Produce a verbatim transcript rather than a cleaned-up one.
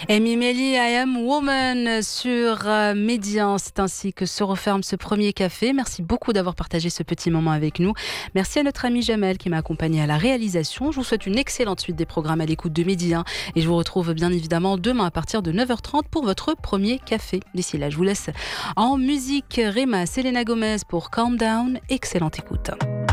Amy Melly, I Am Woman sur euh, Médian. C'est ainsi que se referme ce premier café. Merci beaucoup d'avoir partagé ce petit moment avec nous. Merci à notre ami Jamel qui m'a accompagné à la réalisation. Je vous souhaite une excellente suite des programmes à l'écoute de Midi un et je vous retrouve bien évidemment demain à partir de neuf heures trente pour votre premier café. D'ici là, je vous laisse en musique. Rema, Selena Gomez pour Calm Down. Excellente écoute.